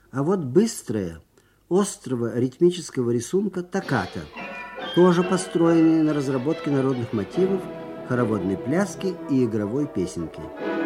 А вот быстрая, острого ритмического рисунка токката, тоже построенные на разработке народных мотивов, хороводной пляски и игровой песенки.